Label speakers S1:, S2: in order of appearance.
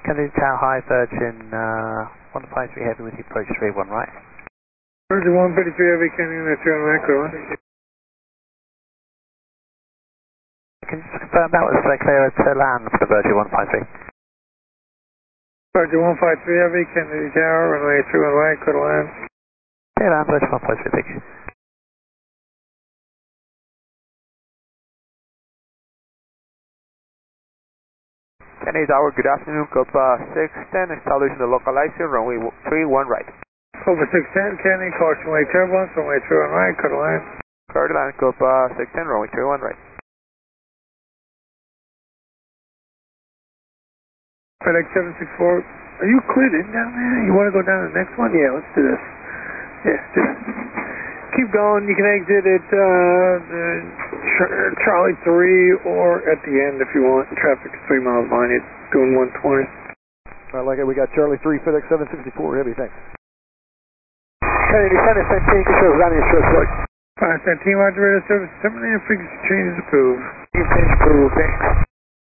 S1: Kennedy Tower High, Virgin 153 Heavy with you, approach 31 right.
S2: Virgin 153 Heavy, Kennedy 2 right, clear line.
S1: Can you just confirm that was clear to land for the Virgin 153?
S2: Virgin 153 Heavy, Kennedy Tower, runway 31 right, clear to land.
S1: Clear land, Virgin 153, thank you.
S3: Kennedy Tower, good afternoon, Copa 610, establishing the localizer, runway 31 right.
S2: Over 610, Kennedy, caution wake turbulence, runway 31 right, clear to land.
S3: Clear to land, Copa 610, runway 31 right.
S2: FedEx 764, are you cleared in down there? You want to go down to the next one? Yeah, let's do this. Yeah, just keep going. You can exit at Charlie 3 or at the end if you want. Traffic is 3 miles behind you, doing 120.
S4: I like it. We got Charlie 3, FedEx 764 Heavy, thanks.
S2: Kennedy, Center 17, control landing short flight. 517, Roger, radar service, terminating frequency changes approved. Change approved, thanks.